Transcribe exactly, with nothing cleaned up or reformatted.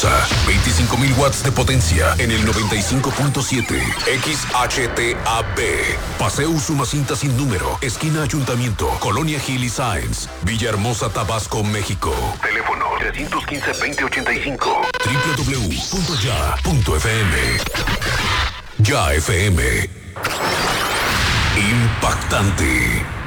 Reynosa. veinticinco mil watts de potencia en el noventa y cinco punto siete. X H T A B. Paseo Usumacinta sin número. Esquina Ayuntamiento. Colonia Gil y Sáenz. Villahermosa, Tabasco, México. Teléfono tres uno cinco, veinte ochenta y cinco. doble u doble u doble u punto ya punto f m. Ya F M. Impactante.